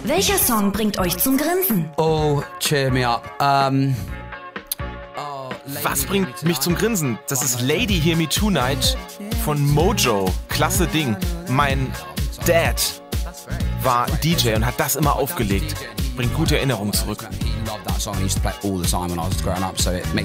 Welcher Song bringt euch zum Grinsen? Oh, cheer me up. Was bringt mich zum Grinsen? Das ist Lady Hear Me Tonight von Mojo. Klasse Ding. Mein Dad war DJ und hat das immer aufgelegt. Bringt gute Erinnerungen zurück.